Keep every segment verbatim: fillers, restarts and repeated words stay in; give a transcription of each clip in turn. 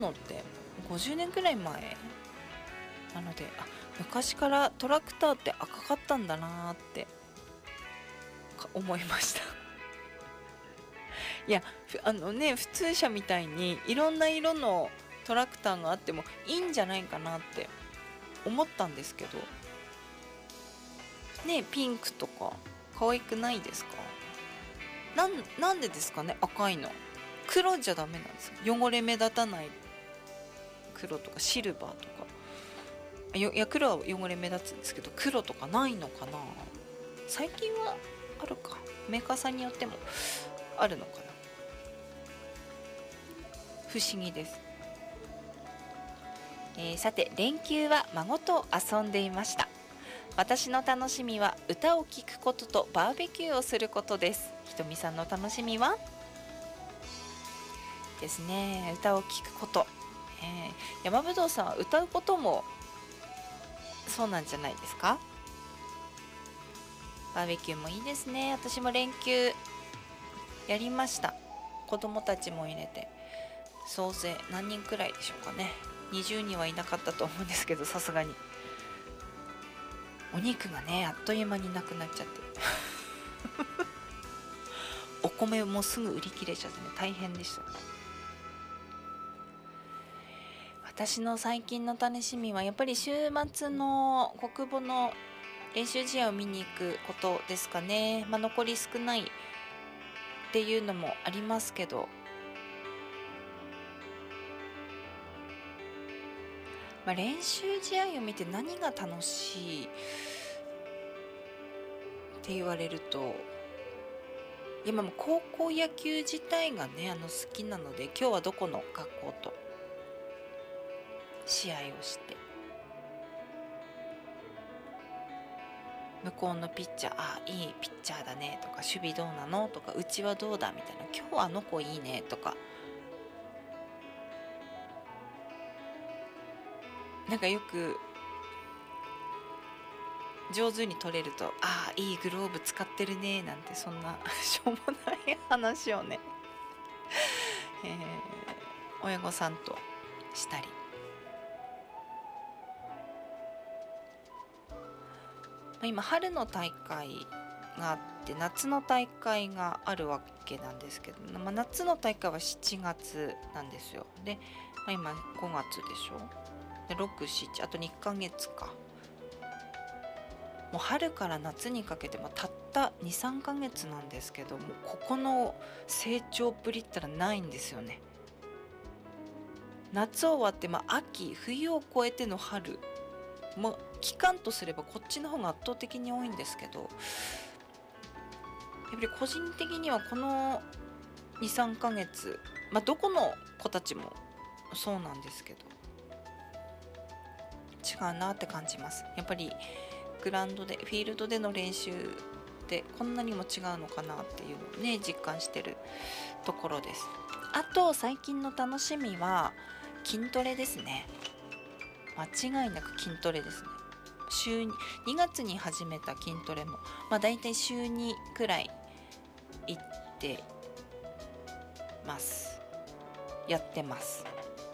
のってごじゅうねんくらい前なので、あ、昔からトラクターって赤かったんだなーって思いましたいやあのね、普通車みたいにいろんな色のトラクターがあってもいいんじゃないかなって思ったんですけどね。ピンクとか可愛くないですか？なん、なんでですかね、赤いの。黒じゃダメなんですよ。汚れ目立たない黒とかシルバーとか。いや、黒は汚れ目立つんですけど、黒とかないのかな。最近はあるか、メーカーさんによってもあるのかな。不思議です。えー、さて連休は孫と遊んでいました。私の楽しみは歌を聴くこととバーベキューをすることです。ひとみさんの楽しみはですね、歌を聴くこと、えー、山ぶどうさんは歌うこともそうなんじゃないですか？バーベキューもいいですね。私も連休やりました。子供たちも入れて総勢何人くらいでしょうかね。にじゅうにんはいなかったと思うんですけど、さすがにお肉がねあっという間になくなっちゃってお米もすぐ売り切れちゃってね、大変でした。私の最近の楽しみはやっぱり週末の国母の練習試合を見に行くことですかね。まあ、残り少ないっていうのもありますけど、まあ、練習試合を見て何が楽しいって言われると、今も高校野球自体がねあの好きなので、今日はどこの学校と試合をして向こうのピッチャー、あいいピッチャーだねとか、守備どうなのとか、うちはどうだみたいな、今日はあの子いいねとか、なんかよく上手に取れると、ああいいグローブ使ってるねなんて、そんなしょうもない話をね、えー、親御さんとしたり、今春の大会があって夏の大会があるわけなんですけど、まあ、夏の大会はしちがつなんですよ。で、まあ、今ごがつでしょ。でろく、しち、あとにかげつか。もう春から夏にかけてもたったに、さんかげつなんですけども、ここの成長ぶりったらないんですよね。夏終わって、まあ、秋冬を越えての春も期間とすればこっちの方が圧倒的に多いんですけど、やっぱり個人的にはこのに、さんかげつ、まあ、どこの子たちもそうなんですけど違うなって感じます。やっぱりグラウンドでフィールドでの練習ってこんなにも違うのかなっていうのをね実感してるところです。あと最近の楽しみは筋トレですね。間違いなく筋トレですね。週ににがつに始めた筋トレも、まあ、だいたい週にくらい行ってますやってます。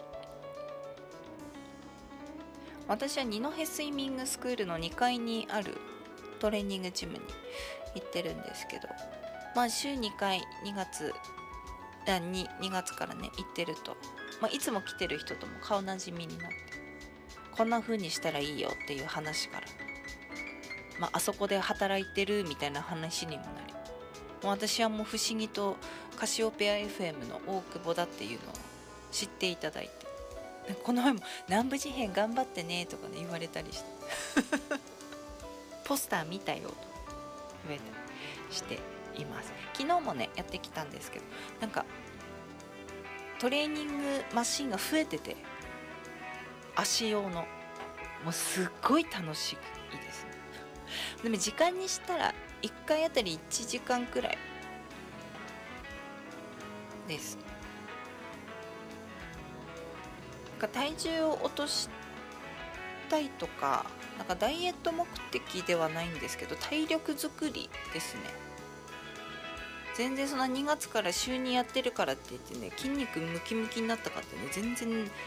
私は二戸スイミングスクールのにかいにあるトレーニングジムに行ってるんですけど、まあ週にかい2月あ 2, 2月からね行ってると、まあ、いつも来てる人とも顔なじみになって、こんな風にしたらいいよっていう話から、まあ、あそこで働いてるみたいな話にもなり、もう私はもう不思議とカシオペア エフエム の大久保だっていうのを知っていただいて、この前も南部事変頑張ってねとかね言われたりしてポスター見たよと言われたりしています。昨日もねやってきたんですけど、なんかトレーニングマシンが増えてて、足用のもうすっごい楽しいですね。でも時間にしたらいっかいあたりいちじかんくらいです。なんか体重を落としたいとか、なんかダイエット目的ではないんですけど、体力づくりですね。 全然そんなにがつから週にやってるからって言ってね筋肉ムキムキになったかってね全然